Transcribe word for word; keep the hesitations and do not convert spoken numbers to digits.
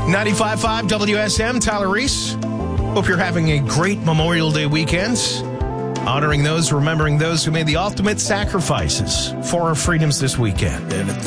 ninety-five point five W S M, Tyler Reese. Hope you're having a great Memorial Day weekend. Honoring those, remembering those who made the ultimate sacrifices for our freedoms this weekend.